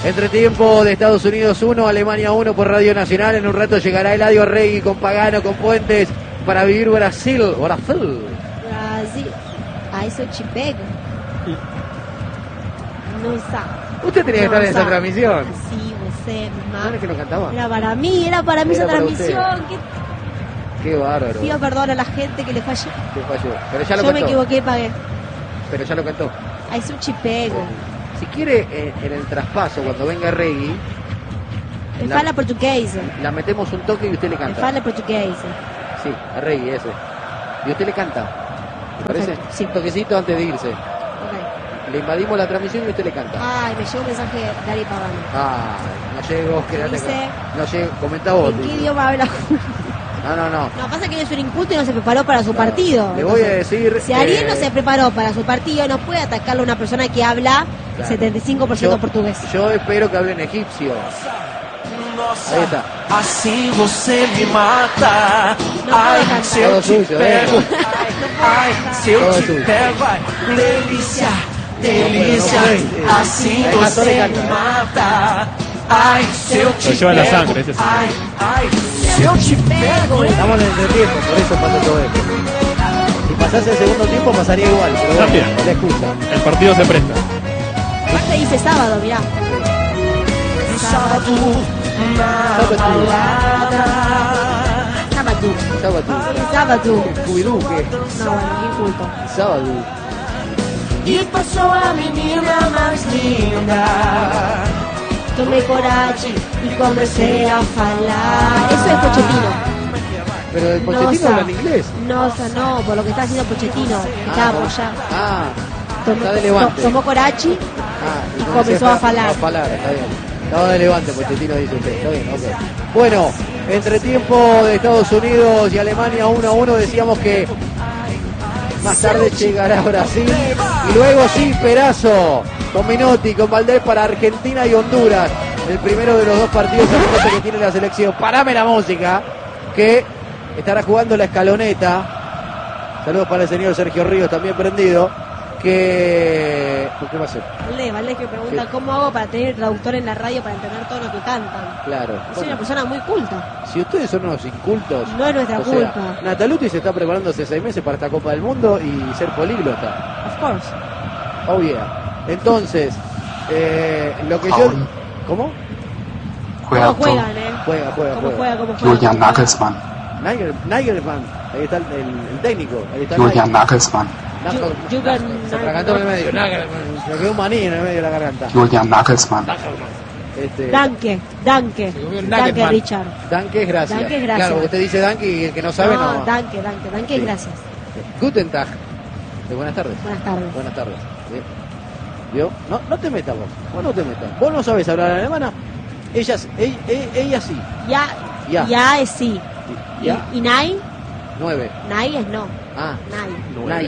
Entretiempo de Estados Unidos 1, Alemania 1 por Radio Nacional. En un rato llegará Eladio Regui con Pagano, con Puentes, para vivir Brasil. Brasil. A eso te pego. No sabe. Usted tenía que estar en esa transmisión. Sí, usted, mamá. ¿No era que no cantaba? Era para mí esa transmisión. Qué bárbaro. Pido perdón a la gente que le fallé. Te falló. Pero ya lo Yo cantó. me equivoqué, pagué. Pero ya lo cantó. A eso te pego. Si quiere, en el traspaso, cuando venga Regui, Me fala portugués. la metemos un toque y usted le Me canta. fala portugués. Sí, a Regui ese. Y usted le canta. ¿Me parece? Sí. Un toquecito antes de irse. Ok. Le invadimos la transmisión y usted le canta. Ay, me llegó un mensaje de Ari Pagano. Ah, no llegó, quédate dice? acá. No llegó, comenta vos. ¿En qué idioma habla? No. No, pasa que él es un inculto y no se preparó para su partido. Le voy a decir... Si Ariel no se preparó para su partido, no puede atacarle a una persona que habla 75% portugués. Yo espero que hablen egipcio. Ahí está. Assim você me mata. No Ai, puede se cantar. eu te suyo, pego. Ai, se eu Todo te suyo. pego. Ai, delícia, delícia. Assim Ahí cantó, le você me canta. mata. Ai, se eu te Lo lleva en la pego. sangre, ese sí. Ai, se eu te pego. Estamos en el entretiempo, por eso pasa todo esto. Si pasase el segundo tiempo pasaría igual, pero bueno, También. no la excusa. El partido se presta. Aparte dice sábado, mirá. Sábado na balada. Sábado. Sábado. Sábado. Scooby-Doo, ¿qué? No, bueno, qué inculto. Sábado. E passou a menina mais linda. Tomé coraje y comencé a falar. Eso es Pochettino. Pero el Pochettino Nosa. habla en inglés. No, por lo que está haciendo Pochettino. Estábamos ya. Está de Levante. Tomó coraje. Y comenzó a falar. Está bien. Estaba de Levante, Pochettino dice usted. Está bien, ok. Bueno, entretiempo de Estados Unidos y Alemania 1-1. Decíamos que más tarde llegará Brasil. Y luego sí, Perazo, con Menotti, con Valdés para Argentina y Honduras. El primero de los dos partidos amistosos que tiene la selección. Parame la música, que estará jugando la escaloneta. Saludos para el señor Sergio Ríos, también prendido. ¿Qué pasó? Valdés que pregunta cómo hago para tener traductor en la radio para entender todo lo que cantan. Claro. Soy una persona muy culta. Si ustedes son unos incultos, No es nuestra culpa. Nataluti se está preparando hace 6 meses para esta Copa del Mundo y ser políglota. Of course. Oh yeah. Entonces, lo que yo... ¿Cómo? ¿Cómo juegan, Juega. ¿Cómo juega? Julian Nagelsmann. Nagelsmann, ahí está el técnico. Ahí está Julian Nagelsmann. Se atragantó en el medio. Nagelsmann. Me quedó un maní en el medio de la garganta. Julian Nagelsmann. Danke, Richard. Danke es gracias. Danke es gracias. Claro, porque usted dice danke y el que no sabe no. Danke Sí. es gracias. Guten Tag. Buenas tardes. Buenas tardes. Bien. ¿Vio? No te metas vos no te metas. Vos no sabés hablar alemana. Ella sí. Ya es sí. Ya. ¿Y Nai? 9. Nai es no. Nai.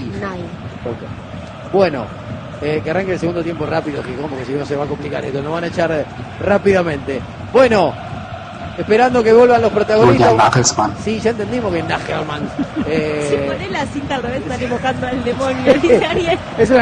Ok. Bueno, que arranque el segundo tiempo rápido, que como que si no se va a complicar esto, nos van a echar rápidamente. Bueno, esperando que vuelvan los protagonistas. Julian Nagelsmann. Sí, ya entendimos que Nagelsmann. Si pones la cinta al revés están invocando al demonio, dice Ariel. Es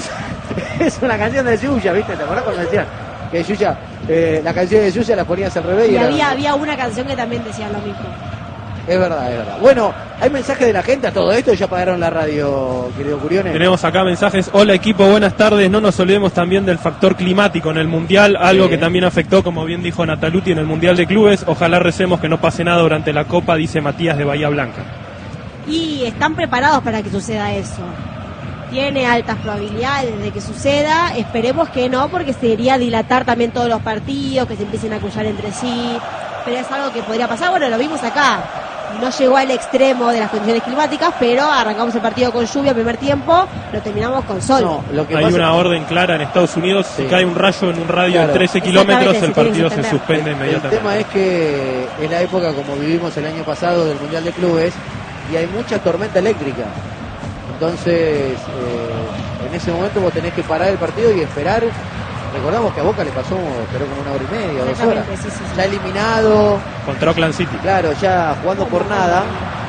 una canción de Yuya, ¿viste? ¿Te acordás cuando decían que Yuya, la canción de Yuya la ponías al revés? Y era... había una canción que también decía lo mismo. Es verdad. Bueno, hay mensajes de la gente a todo esto. ¿Ya pagaron la radio, querido Curiones? Tenemos acá mensajes. Hola equipo, buenas tardes. No nos olvidemos también del factor climático en el Mundial, algo que también afectó, como bien dijo Nataluti, en el Mundial de Clubes. Ojalá recemos que no pase nada durante la Copa, dice Matías de Bahía Blanca. Y están preparados para que suceda eso. Tiene altas probabilidades de que suceda. Esperemos que no, porque sería dilatar también todos los partidos, que se empiecen a cruzar entre sí. Pero es algo que podría pasar. Bueno, lo vimos acá. No llegó al extremo de las condiciones climáticas, pero arrancamos el partido con lluvia el primer tiempo, lo terminamos con sol. No, lo que Hay pasa... una orden clara en Estados Unidos. Sí. Si cae un rayo en un radio Claro. de 13 kilómetros, el Exactamente, partido se se tiene que suspende El inmediatamente. tema es que es la época como vivimos el año pasado del Mundial de Clubes y hay mucha tormenta eléctrica. Entonces, en ese momento vos tenés que parar el partido y esperar. Recordamos que a Boca le pasó, esperó como 1 hora y media, 2 horas. Sí. Ya eliminado, Contra Oakland City. claro, ya jugando por nada.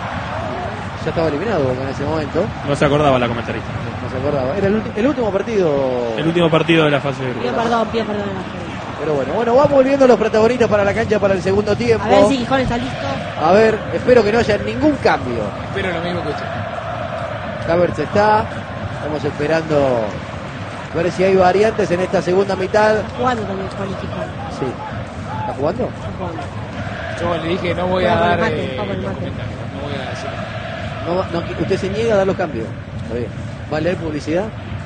Ya estaba eliminado Boca en ese momento, No se acordaba la comentarista. no se acordaba. Era el último partido. El último partido de la fase de Pido grupos. perdón. Pero bueno, vamos volviendo los protagonistas para la cancha para el segundo tiempo. A ver si Gijón está listo. A ver, espero que no haya ningún cambio. Espero lo mismo que usted. Havertz está. Estamos esperando a ver si hay variantes en esta segunda mitad. Jugando también con Gijón. Sí. ¿Está jugando? Está jugando. Yo le dije no voy a Vamos dar al mate, vamos al los mate. comentarios, no voy a decir. Usted se niega a dar los cambios. Está bien. ¿Va a leer publicidad?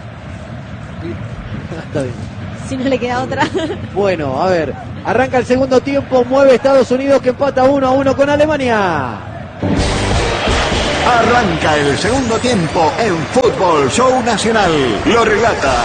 Está bien. Si no le queda otra. Bueno, a ver. Arranca el segundo tiempo. Mueve Estados Unidos que empata 1-1 con Alemania. Arranca el segundo tiempo en Fútbol Show Nacional. Lo relata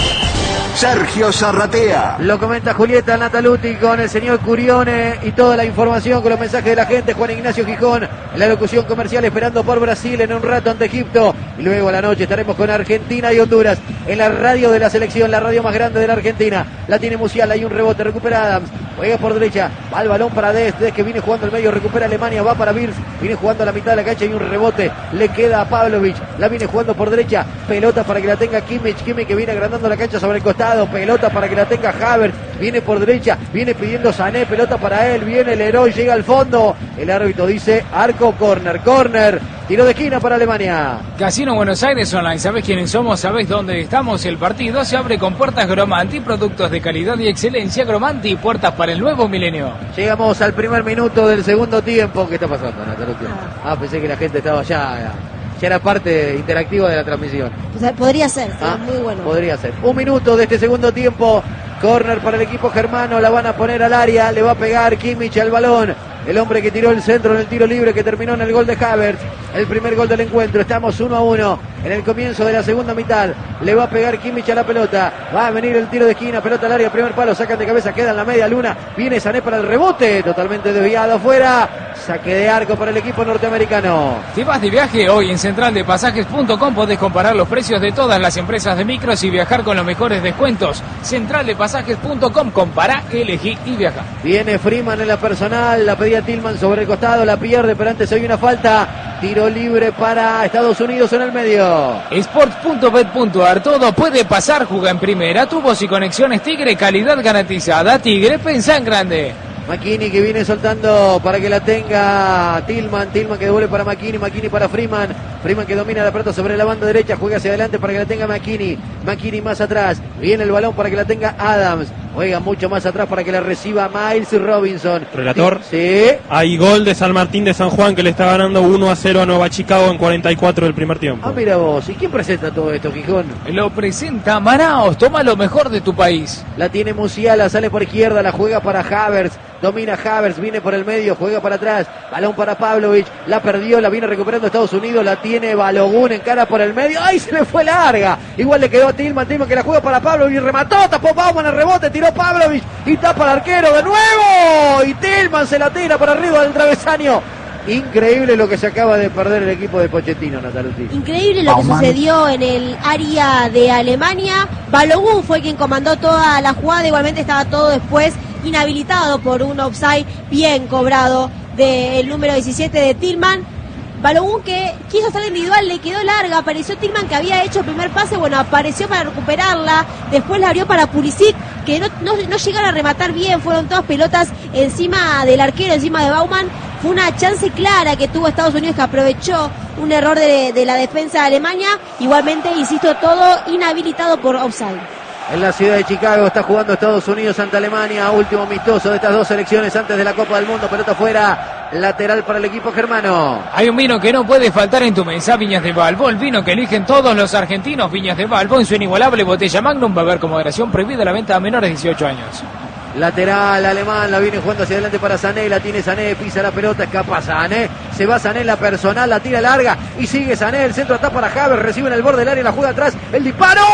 Sergio Zarratea. Lo comenta Julieta Nataluti con el señor Curione y toda la información con los mensajes de la gente. Juan Ignacio Gijón en la locución comercial esperando por Brasil en un rato ante Egipto. Y luego a la noche estaremos con Argentina y Honduras en la radio de la selección, la radio más grande de la Argentina. La tiene Musial, hay un rebote, recupera Adams. Juega por derecha, va el balón para Dest que viene jugando al medio, recupera Alemania, va para Birz, viene jugando a la mitad de la cancha y un rebote, le queda a Pavlovic, la viene jugando por derecha, pelota para que la tenga Kimmich que viene agrandando la cancha sobre el costado, pelota para que la tenga Havertz, viene por derecha, viene pidiendo Sané, pelota para él, viene el héroe, llega al fondo, el árbitro dice arco, corner, tiro de esquina para Alemania. Casino Buenos Aires Online, ¿sabés quiénes somos? ¿Sabés dónde estamos? El partido se abre con puertas Gromanti, productos de calidad y excelencia. Gromanti, puertas para el nuevo milenio. Llegamos al primer minuto del segundo tiempo. ¿Qué está pasando, Natalia? Pensé que la gente estaba ya era parte interactiva de la transmisión. O sea, podría ser, muy bueno. Podría ser. Un minuto de este segundo tiempo. Corner para el equipo germano, la van a poner al área, le va a pegar Kimmich al balón. El hombre que tiró el centro en el tiro libre que terminó en el gol de Havertz. El primer gol del encuentro. Estamos 1-1 en el comienzo de la segunda mitad. Le va a pegar Kimmich a la pelota. Va a venir el tiro de esquina. Pelota al área. Primer palo. Sacan de cabeza. Queda en la media luna. Viene Sané para el rebote. Totalmente desviado afuera. Saque de arco para el equipo norteamericano. Si vas de viaje hoy en centraldepasajes.com podés comparar los precios de todas las empresas de micros y viajar con los mejores descuentos. Centraldepasajes.com. Compará, elegí y viaja. Viene Freeman en la personal. La pedía Tillman sobre el costado. La pierde, pero antes hay una falta. Tiro libre para Estados Unidos en el medio. Sports.bet.ar, todo puede pasar, juega en primera, tubos y conexiones Tigre, calidad garantizada. Tigre, pensá en grande. McKinney que viene soltando para que la tenga Tillman que devuelve para McKinney para Freeman que domina la pelota sobre la banda derecha, juega hacia adelante para que la tenga McKinney más atrás, viene el balón para que la tenga Adams, juega mucho más atrás para que la reciba Miles Robinson. Relator, sí. Hay gol de San Martín de San Juan que le está ganando 1-0 a Nueva Chicago en 44 del primer tiempo. Mira vos, ¿y quién presenta todo esto, Gijón? Lo presenta Manaos, toma lo mejor de tu país. La tiene Musiala, sale por izquierda, la juega para Havertz. Domina Havertz, viene por el medio, juega para atrás, balón para Pavlovic, la perdió, la viene recuperando Estados Unidos, la tiene Balogun, encara por el medio, ¡ay, se le fue larga! Igual le quedó a Tillman que la juega para Pavlovic, remató, tapó Bauman el rebote, tiró Pavlovic y tapa al arquero de nuevo, y Tillman se la tira para arriba del travesaño. Increíble lo que se acaba de perder el equipo de Pochettino, Nataluti. Increíble lo que sucedió en el área de Alemania. Balogun fue quien comandó toda la jugada, igualmente estaba todo después inhabilitado por un offside bien cobrado del número 17 de Tillman. Balogun que quiso estar individual, le quedó larga, apareció Tillman que había hecho el primer pase, apareció para recuperarla, después la abrió para Pulisic, que no llegaron a rematar bien, fueron todas pelotas encima del arquero, encima de Bauman. Fue una chance clara que tuvo Estados Unidos, que aprovechó un error de la defensa de Alemania. Igualmente, insisto, todo inhabilitado por offside. En la ciudad de Chicago está jugando Estados Unidos ante Alemania, último amistoso de estas dos selecciones antes de la Copa del Mundo. Pelota fuera, lateral para el equipo germano. Hay un vino que no puede faltar en tu mesa, Viñas de Balbo, el vino que eligen todos los argentinos. Viñas de Balbo en su inigualable botella Magnum, beber con moderación, prohibida la venta a menores de 18 años. Lateral alemán, la viene jugando hacia adelante para Sané, la tiene Sané, pisa la pelota, escapa Sané, se va Sané, la personal, la tira larga y sigue Sané, el centro está para Havertz, recibe en el borde del área, la juega atrás, el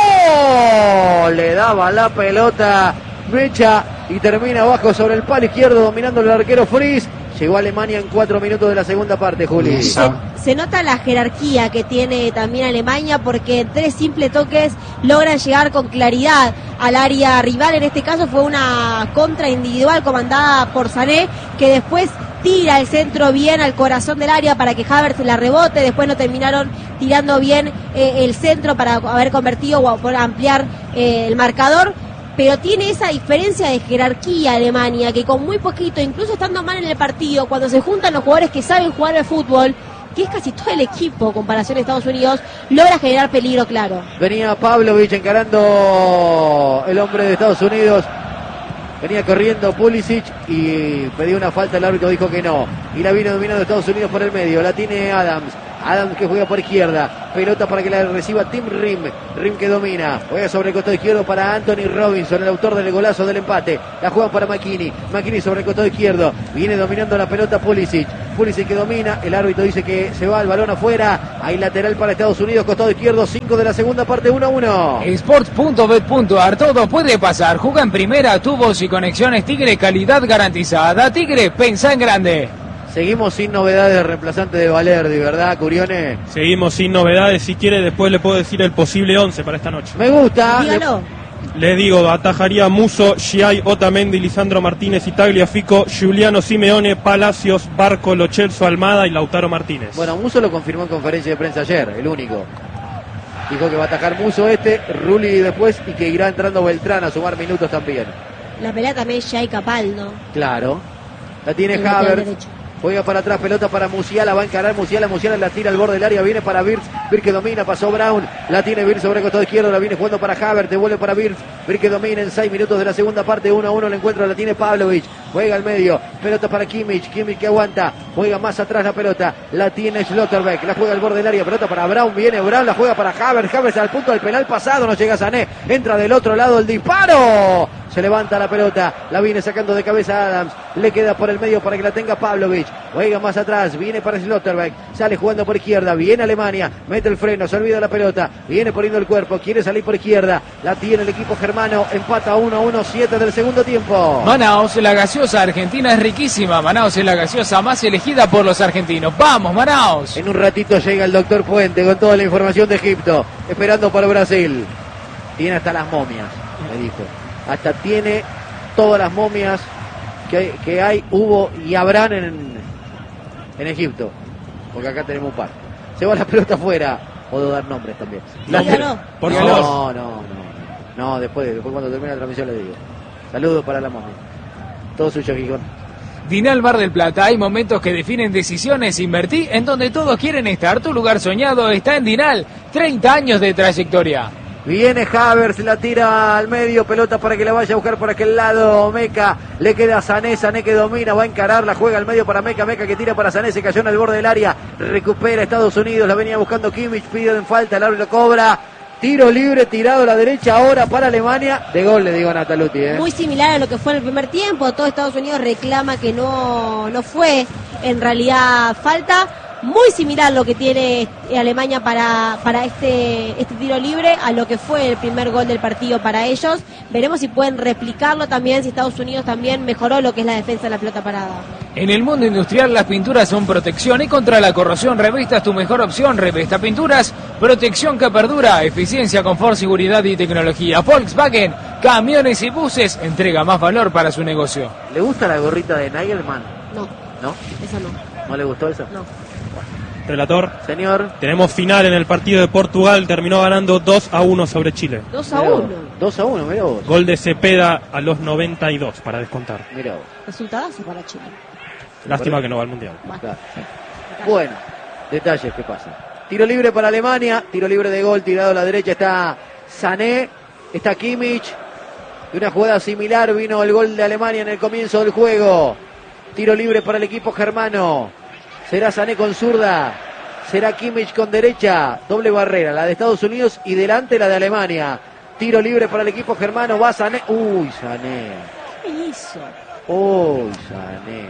disparo, le daba la pelota Mecha y termina abajo sobre el palo izquierdo dominando el arquero Fries. Llegó Alemania en 4 minutos de la segunda parte, Juli. Se nota la jerarquía que tiene también Alemania, porque en 3 simples toques logran llegar con claridad al área rival. En este caso fue una contra individual comandada por Sané, que después tira el centro bien al corazón del área para que Havertz la rebote. Después no terminaron tirando bien el centro para haber convertido o por ampliar el marcador. pero tiene esa diferencia de jerarquía Alemania, que con muy poquito, incluso estando mal en el partido, cuando se juntan los jugadores que saben jugar al fútbol, que es casi todo el equipo en comparación a Estados Unidos, logra generar peligro claro. Venía Pavlovich encarando el hombre de Estados Unidos. Venía corriendo Pulisic y pedía una falta, el árbitro dijo que no. Y la vino dominando Estados Unidos por el medio. La tiene Adams. Adams que juega por izquierda. Pelota para que la reciba Tim Rim. Rim que domina. Juega sobre el costado izquierdo para Anthony Robinson, el autor del golazo del empate. La juegan para McKinney. McKinney sobre el costado izquierdo. Viene dominando la pelota Pulisic. Pulisic que domina. El árbitro dice que se va el balón afuera. Hay lateral para Estados Unidos. Costado izquierdo. 5 de la segunda parte. 1-1. Sports.bet.ar. Todo puede pasar. Juega en primera. Tubos y conexiones Tigre. Calidad garantizada. Tigre, pensá en grande. Seguimos sin novedades de reemplazante de Valerdi, ¿verdad, Curione? Seguimos sin novedades. Si quiere, después le puedo decir el posible 11 para esta noche. Me gusta. Dígalo. Les digo, atajaría Musso, Giai, Otamendi, Lisandro Martínez, Tagliafico, Giuliano Simeone, Palacios, Barco, Lo Celso, Almada y Lautaro Martínez. Bueno, Musso lo confirmó en conferencia de prensa ayer, el único. Dijo que va a atajar Musso Rulli después y que irá entrando Beltrán a sumar minutos también. La pelea también ya hay Capaldo. Claro. La tiene El lateral Havertz. derecho. Juega para atrás, pelota para Musiala, va a encarar Musiala la tira al borde del área, viene para Wirtz, Wirtz que domina, pasó Brown, la tiene Wirtz sobre el costado izquierdo, la viene jugando para Havertz, devuelve para Wirtz que domina en 6 minutos de la segunda parte, 1-1 el encuentro, la tiene Pavlovich, juega al medio, pelota para Kimmich que aguanta, juega más atrás la pelota, la tiene Schlotterbeck, la juega al borde del área, pelota para Brown, viene Brown, la juega para Havertz al punto del penal pasado, no llega Sané, entra del otro lado el disparo, se levanta la pelota, la viene sacando de cabeza Adams, le queda por el medio para que la tenga Pavlovich, juega más atrás, viene para Schlotterbeck, sale jugando por izquierda, viene Alemania, mete el freno, se olvida la pelota, viene poniendo el cuerpo, quiere salir por izquierda, la tiene el equipo germano, empata 1-1, 7 del segundo tiempo. Manaos, la gaseosa argentina es riquísima. Manaos es la gaseosa más elegida por los argentinos. ¡Vamos, Manaos! En un ratito llega el doctor Puente con toda la información de Egipto, esperando para Brasil. Tiene hasta las momias, me dijo. Hasta tiene todas las momias que hay, hubo y habrán en Egipto. Porque acá tenemos un par. Se va la pelota afuera. Puedo dar nombres también. Dígalo. Por favor. No, después cuando termine la transmisión le digo. Saludos para la momia. Todo suyo, Gijón. Dinal Mar del Plata, hay momentos que definen decisiones. Invertí en donde todos quieren estar. Tu lugar soñado está en Dinal. 30 años de trayectoria. Viene Havertz, la tira al medio, pelota para que la vaya a buscar por aquel lado Meca, le queda a Sané que domina, va a encarar, la juega al medio para Meca que tira para Sané, se cayó en el borde del área, recupera Estados Unidos, la venía buscando Kimmich, pide en falta, el árbitro cobra, tiro libre, tirado a la derecha ahora para Alemania, de gol le digo a Nataluti. Muy similar a lo que fue en el primer tiempo, todo Estados Unidos reclama que no fue en realidad falta. Muy similar a lo que tiene Alemania para este tiro libre, a lo que fue el primer gol del partido para ellos. Veremos si pueden replicarlo también, si Estados Unidos también mejoró lo que es la defensa de la pelota parada. En el mundo industrial las pinturas son protección y contra la corrosión. Revesta es tu mejor opción. Revesta Pinturas, protección que perdura, eficiencia, confort, seguridad y tecnología. Volkswagen, camiones y buses, entrega más valor para su negocio. ¿Le gusta la gorrita de Nagelman? No, ¿No? esa no. ¿No le gustó esa? No. Relator. Señor. Tenemos final en el partido de Portugal, terminó ganando 2-1 sobre Chile. 2-1. 2-1, mirá vos. Gol de Cepeda a los 92 para descontar. Mirá vos. Resultadazo para Chile. Lástima que no va al Mundial. Claro. Bueno, detalles que pasan. Tiro libre para Alemania, tiro libre de gol, tirado a la derecha está Sané, está Kimmich. De una jugada similar vino el gol de Alemania en el comienzo del juego. Tiro libre para el equipo germano. Será Sané con zurda, será Kimmich con derecha, doble barrera, la de Estados Unidos y delante la de Alemania. Tiro libre para el equipo germano, va Sané. Uy, Sané. ¿Qué hizo? Uy, Sané.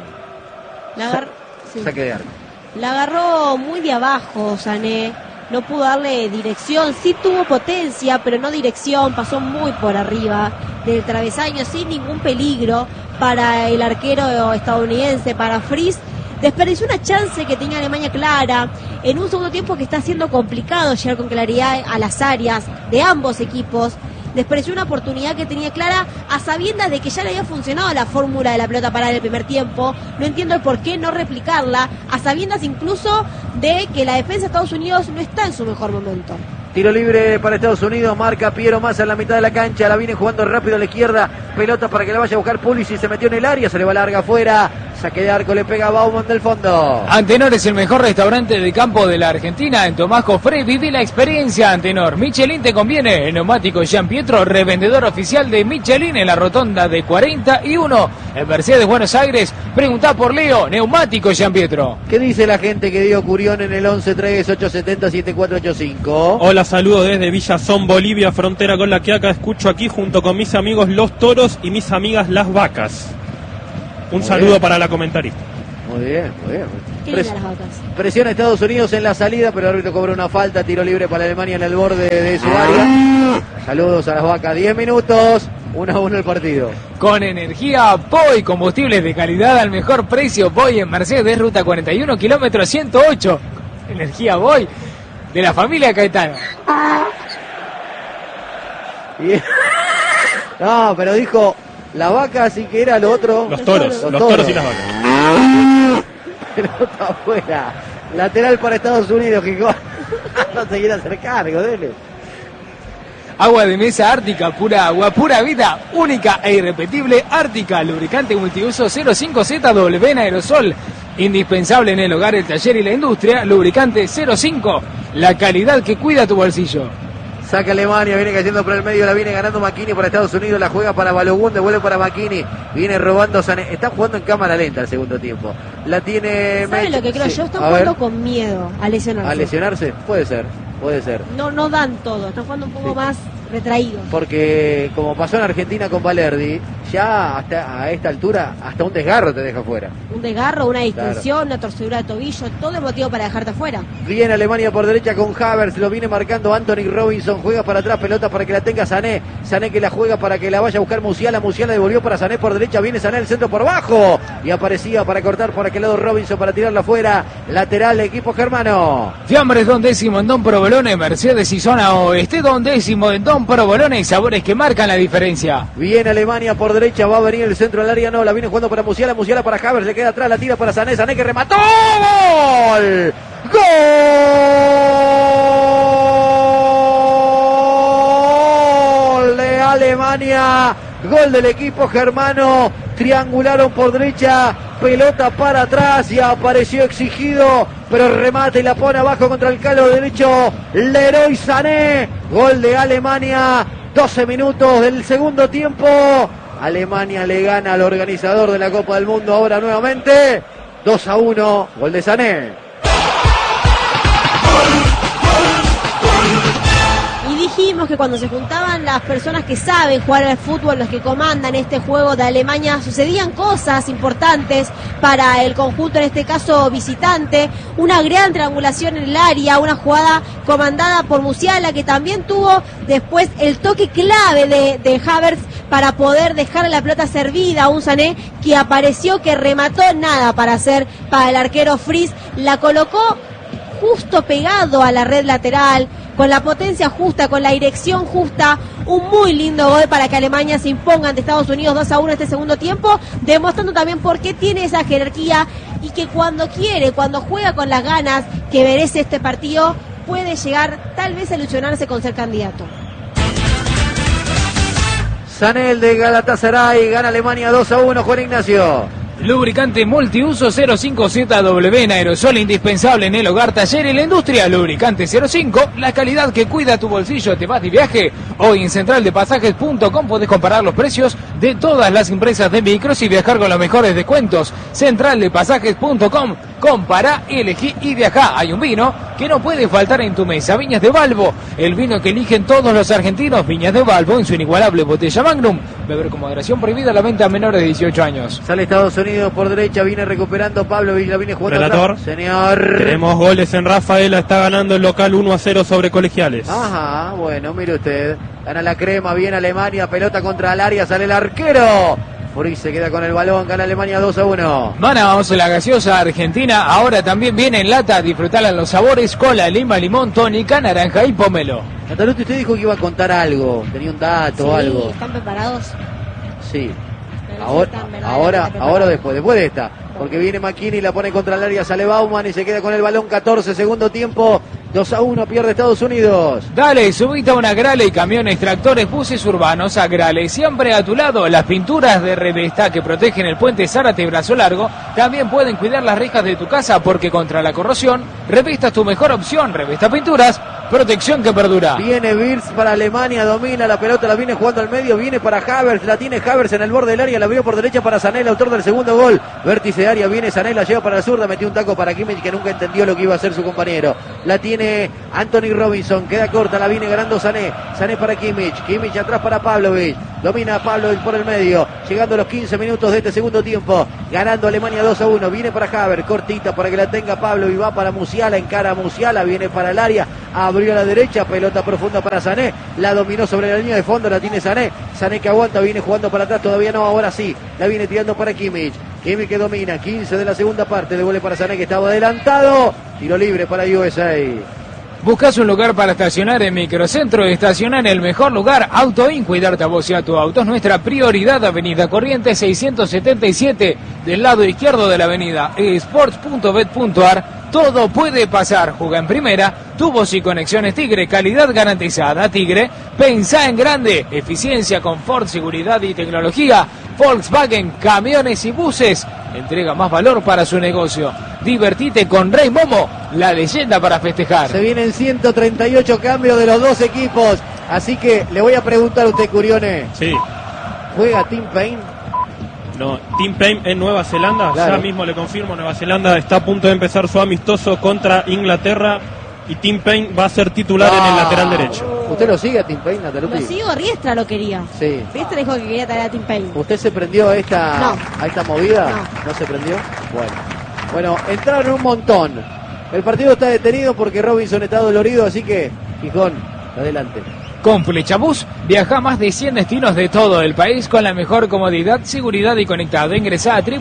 Sí. Saque de arco. La agarró muy de abajo Sané, no pudo darle dirección, sí tuvo potencia, pero no dirección, pasó muy por arriba del travesaño sin ningún peligro para el arquero estadounidense, para Fries. Desperdició una chance que tenía Alemania clara en un segundo tiempo que está siendo complicado llegar con claridad a las áreas de ambos equipos. Desperdició una oportunidad que tenía clara a sabiendas de que ya le había funcionado la fórmula de la pelota parada en el primer tiempo. No entiendo el por qué no replicarla, a sabiendas incluso de que la defensa de Estados Unidos no está en su mejor momento. Tiro libre para Estados Unidos, marca Piero Massa en la mitad de la cancha, la viene jugando rápido a la izquierda, pelota para que la vaya a buscar Pulisic, se metió en el área, se le va larga afuera, saque de arco, le pega a Bauman del fondo. Antenor es el mejor restaurante de campo de la Argentina. En Tomás Jofré viví la experiencia Antenor. Michelin te conviene. El neumático Jean Pietro, revendedor oficial de Michelin en la rotonda de 41. En Mercedes, Buenos Aires, preguntá por Leo, neumático Jean Pietro. ¿Qué dice la gente que dio Curión en el 11-3-870-7485? Hola, saludo desde Villazón, Bolivia, frontera con La Quiaca. Escucho aquí junto con mis amigos los toros y mis amigas las vacas. Un saludo para la comentarista. Muy bien, muy bien. Qué lindas las vacas. Presiona Estados Unidos en la salida, pero el árbitro cobra una falta, tiro libre para Alemania en el borde de su área. Saludos a las vacas, 10 minutos, 1-1 el partido. Con energía Boy, combustibles de calidad al mejor precio. Boy en Mercedes, ruta 41, kilómetro 108. Energía Boy de la familia Caetano. Bien. No, pero dijo la vaca, así que era lo otro. Los toros y las vacas. Pelota afuera. Lateral para Estados Unidos, que no se quiere hacer cargo, dele. Agua de mesa Ártica, pura agua, pura vida, única e irrepetible. Ártica, lubricante multiuso 05ZW en aerosol. Indispensable en el hogar, el taller y la industria. Lubricante 05, la calidad que cuida tu bolsillo. Saca Alemania, viene cayendo por el medio, la viene ganando Makini para Estados Unidos, la juega para Balogun, devuelve para Makini, viene robando Sané, está jugando en cámara lenta el segundo tiempo, la tiene... ¿Saben lo que creo yo? Están a jugando ver. con miedo a lesionarse. ¿A lesionarse? Puede ser. No dan todo, están jugando un poco más retraídos. Porque como pasó en Argentina con Valerdi, ya hasta a esta altura, hasta un desgarro te deja fuera. Un desgarro, una distensión, una torcedura de tobillo, todo es motivo para dejarte afuera. Viene Alemania por derecha con Havertz, lo viene marcando Anthony Robinson, juega para atrás, pelota para que la tenga Sané, Sané que la juega para que la vaya a buscar Musiala, Musiala devolvió para Sané por derecha, viene Sané el centro por bajo, y aparecía para cortar por aquel lado Robinson para tirarla afuera, lateral equipo germano. Fiambres Don Décimo en Don Provolone, Mercedes y zona oeste. Don Décimo en Don Provolone, sabores que marcan la diferencia. Viene Alemania por derecha, va a venir el centro del área, no, la viene jugando para Musiala, Musiala para Havertz, le queda atrás, la tira para Sané, Sané que remató, ¡gol! ¡Gol de Alemania! Gol del equipo germano, triangularon por derecha, pelota para atrás y apareció exigido, pero remate y la pone abajo contra el calo derecho, Leroy Sané, gol de Alemania, 12 minutos del segundo tiempo, Alemania le gana al organizador de la Copa del Mundo ahora nuevamente, 2-1, gol de Sané. Dijimos que cuando se juntaban las personas que saben jugar al fútbol, los que comandan este juego de Alemania, sucedían cosas importantes para el conjunto, en este caso visitante, una gran triangulación en el área, una jugada comandada por Musiala que también tuvo después el toque clave de Havertz para poder dejar la pelota servida a un Sané que apareció, que remató nada para hacer para el arquero Fries, la colocó justo pegado a la red lateral, con la potencia justa, con la dirección justa, un muy lindo gol para que Alemania se imponga ante Estados Unidos 2-1 este segundo tiempo, demostrando también por qué tiene esa jerarquía y que cuando quiere, cuando juega con las ganas que merece este partido, puede llegar tal vez a ilusionarse con ser candidato. Sané el de Galatasaray, gana Alemania 2-1, Juan Ignacio. Lubricante multiuso 05ZW en aerosol, indispensable en el hogar, taller y la industria. Lubricante 05, la calidad que cuida tu bolsillo. ¿Te vas de viaje? Hoy en centraldepasajes.com podés comparar los precios de todas las empresas de micros y viajar con los mejores descuentos. Centraldepasajes.com, compará, elegí y viajá. Hay un vino que no puede faltar en tu mesa. Viñas de Balbo, el vino que eligen todos los argentinos. Viñas de Balbo en su inigualable botella Magnum. Beber con moderación, prohibida la venta a menores de 18 años. Sale Estados Unidos por derecha, viene recuperando Pablo, la viene jugando Relator. atrás. Señor. Tenemos goles en Rafaela, está ganando el local 1-0 sobre Colegiales. Ajá, bueno, mire usted. Gana la crema, viene Alemania, pelota contra el área, sale el arquero. Furiz se queda con el balón, gana Alemania 2-1. Manaos, la gaseosa argentina, ahora también viene en lata. Disfrutala en los sabores: cola, lima, limón, tónica, naranja y pomelo. Nataluti, usted dijo que iba a contar algo, tenía un dato o algo. ¿Están preparados? Sí. Ahora después de esta. Porque viene Makini, la pone contra el área, sale Bauman y se queda con el balón. 14, segundo tiempo. 2-1 pierde Estados Unidos. Dale, subite a una Grale, camiones, tractores, buses urbanos a Grale. Siempre a tu lado, las pinturas de Revesta que protegen el puente Zárate Brazo Largo también pueden cuidar las rejas de tu casa porque contra la corrosión, Revesta es tu mejor opción. Revesta Pinturas, protección que perdura. Viene Wirtz para Alemania, domina la pelota, la viene jugando al medio, viene para Havertz, la tiene Havertz en el borde del área, la abrió por derecha para Sané, el autor del segundo gol. Vértice de área, viene Sané, la lleva para la zurda, metió un taco para Kimmich que nunca entendió lo que iba a hacer su compañero. La tiene Anthony Robinson, queda corta, la viene ganando Sané. Sané para Kimmich, Kimmich atrás para Pavlovic, domina Pavlovic por el medio, llegando a los 15 minutos de este segundo tiempo, ganando Alemania 2-1, viene para Havertz, cortita para que la tenga Pavlovic, va para Musiala, encara a Musiala, viene para el área, abrió a la derecha, pelota profunda para Sané, la dominó sobre la línea de fondo, la tiene Sané, Sané que aguanta, viene jugando para atrás, todavía no, ahora sí, la viene tirando para Kimmich, Kimmich que domina, 15 de la segunda parte, devuelve para Sané que estaba adelantado, tiro libre para USA. ¿Buscas un lugar para estacionar en Microcentro? Estacionar en el mejor lugar, AutoIn. Cuidarte a vos y a tu auto es nuestra prioridad. Avenida Corrientes 677, del lado izquierdo de la avenida. Sports.bet.ar. Todo puede pasar. Juega en primera. Tubos y conexiones Tigre. Calidad garantizada. Tigre. Pensá en grande. Eficiencia, confort, seguridad y tecnología. Volkswagen, camiones y buses. Entrega más valor para su negocio. Divertite con Rey Momo, la leyenda para festejar. Se vienen 138 cambios de los dos equipos. Así que le voy a preguntar a usted, Curione. Sí. ¿Juega Tim Payne? No, Tim Payne en Nueva Zelanda. Claro. Ya mismo le confirmo, Nueva Zelanda está a punto de empezar su amistoso contra Inglaterra. Y Tim Payne va a ser titular en el lateral derecho. ¿Usted lo sigue a Tim Payne, Nataluti? Lo sigo, Riestra lo quería. Sí. Riestra dijo que quería traer a Tim Payne. ¿Usted se prendió a esta, No. a esta movida? No. ¿No se prendió? Bueno, entraron un montón. El partido está detenido porque Robinson está dolorido, así que, Gijón, adelante. Con Flechabús viaja a más de 100 destinos de todo el país con la mejor comodidad, seguridad y conectado. Ingresa a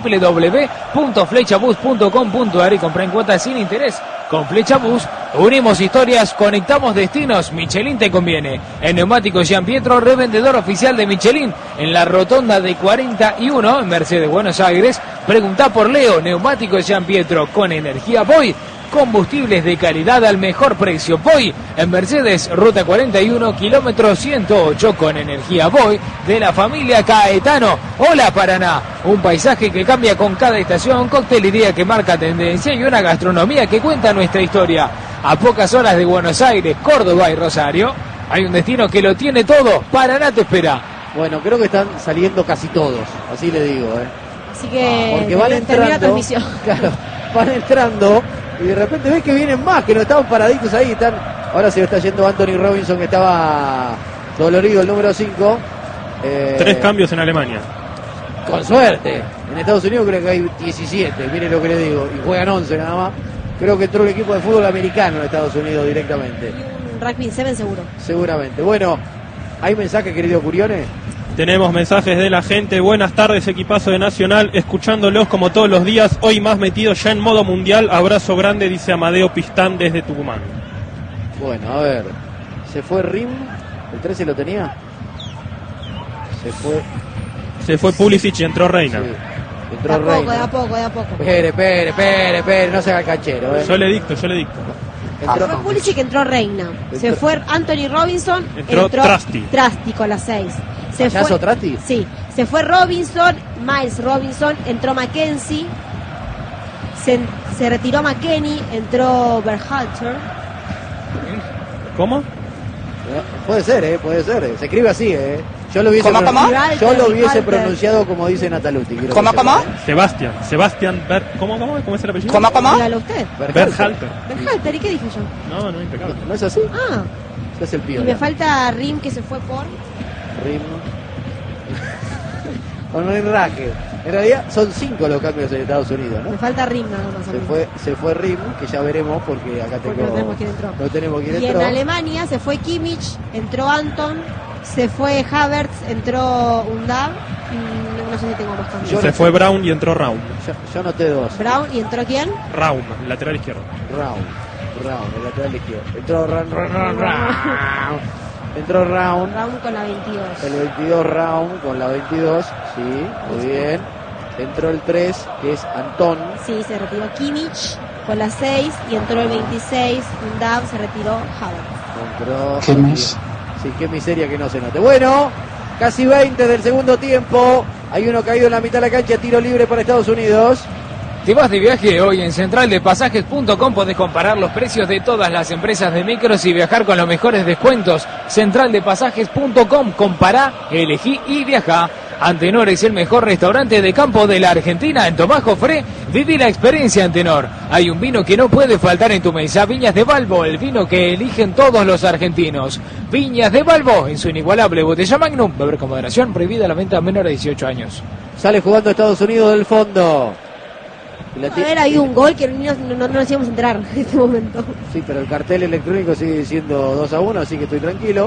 www.flechabus.com.ar y compra en cuotas sin interés. Con Flechabús unimos historias, conectamos destinos. Michelin te conviene. En Neumáticos Gian Pietro, revendedor oficial de Michelin, en la rotonda de 41 en Mercedes, Buenos Aires. Preguntá por Leo. Neumáticos Gian Pietro, con energía Voy. Combustibles de calidad al mejor precio. Voy en Mercedes, ruta 41, kilómetro 108, con energía Voy de la familia Caetano. Hola Paraná, un paisaje que cambia con cada estación, coctelería que marca tendencia y una gastronomía que cuenta nuestra historia. A pocas horas de Buenos Aires, Córdoba y Rosario, hay un destino que lo tiene todo. Paraná te espera. Bueno, creo que están saliendo casi todos, así le digo, Así que porque van termina la entrando, transmisión. claro, van entrando y de repente ves que vienen más, que no estaban paraditos ahí, están, ahora se está yendo Anthony Robinson, que estaba dolorido, el número 5. 3 cambios en Alemania. Con suerte. En Estados Unidos creo que hay 17, mire lo que le digo, y juegan 11 nada más. Creo que entró el equipo de fútbol americano en Estados Unidos directamente. Un Rugby 7 seguro. Seguramente. Bueno, ¿hay mensaje, querido Curione? Tenemos mensajes de la gente. Buenas tardes, equipazo de Nacional, escuchándolos como todos los días, hoy más metido ya en modo mundial. Abrazo grande, dice Amadeo Pistán desde Tucumán. Bueno, a ver, se fue Rim, el 13 lo tenía. Se fue Pulisic y entró Reina. Sí, De entró a poco, Reina. de a poco, de a poco. Espere, no se haga el canchero. Yo le dicto. Entró- Fue Pulisic que entró Reina. Se Entró- fue Anthony Robinson. Entró Trasti. Trasti con las 6. Se ¿Payaso fue Trasti? Sí. Se fue Robinson, Miles Robinson, entró Mackenzie. Se retiró McKennie, entró Berhalter. ¿Cómo? Puede ser, puede ser. Se escribe así, Yo lo hubiese, ¿Cómo? Yo lo hubiese Walter. pronunciado como dice Nataluti. quiero ¿Cómo, que cómo? sepa. Sebastián ¿Cómo es el apellido? ¿Cómo? Dígalo usted. Berhalter. Berhalter, ¿y qué dije yo? No, impecable. ¿No es así? Ah, Ese es el y piola. me falta Rim que se fue por... Rim. Con Rim Raque. En realidad son 5 los cambios en Estados Unidos, ¿no? Me falta Rim nada más. a mí. Se fue Rim, que ya veremos porque acá Porque no tenemos quién entró. No tenemos quién Y entró. en Alemania se fue Kimmich, entró Anton, se fue Havertz, entró Undav, y no sé si tengo más cambios. Se fue Brown y entró Raum. Yo noté 2. Brown, ¿y entró quién? Raum, lateral izquierdo. Round, el lateral izquierdo. Entró Round. Entró Round. Brown con la 22. El 22 Round con la 22. Sí, muy bien. Entró el 3, que es Antón. Sí, se retiró Kimmich. con la 6 y entró el 26, Undab, se retiró Havertz. ¿Qué mes? Sí, qué miseria que no se note. Bueno, casi 20 del segundo tiempo. Hay uno caído en la mitad de la cancha, tiro libre para Estados Unidos. ¿Te vas de viaje? Hoy en centraldepasajes.com podés comparar los precios de todas las empresas de micros y viajar con los mejores descuentos. Centraldepasajes.com, compará, elegí y viajá. Antenor es el mejor restaurante de campo de la Argentina. En Tomás Jofré, viví la experiencia Antenor. Hay un vino que no puede faltar en tu mesa. Viñas de Balbo, el vino que eligen todos los argentinos. Viñas de Balbo, en su inigualable botella Magnum. Beber con moderación, prohibida la venta a menores de 18 años. Sale jugando Estados Unidos del fondo. A ver, hay un gol que no nos íbamos a enterar en este momento. Sí, pero el cartel electrónico sigue siendo 2-1, así que estoy tranquilo.